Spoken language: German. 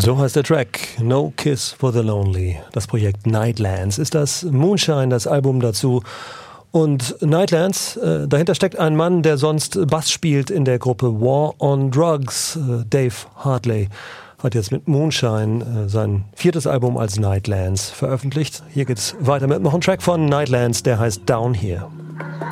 So heißt der Track No Kiss for the Lonely. Das Projekt Nightlands ist das Moonshine, das Album dazu. Und Nightlands, dahinter steckt ein Mann, der sonst Bass spielt in der Gruppe War on Drugs. Dave Hartley hat jetzt mit Moonshine sein 4. Album als Nightlands veröffentlicht. Hier geht's weiter mit noch einem Track von Nightlands, der heißt Down Here.